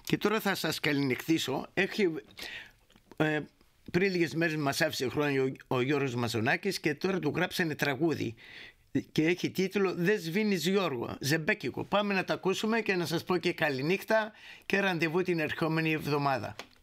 Και τώρα θα σας καληνυχτήσω. Πριν λίγες μέρες μας άφησε χρόνια ο Γιώργος Μαζονάκης και τώρα του γράψανε τραγούδι και έχει τίτλο «Δεν σβήνεις Γιώργο», ζεμπέκικο. Πάμε να τα ακούσουμε και να σας πω και καληνύχτα και ραντεβού την ερχόμενη εβδομάδα.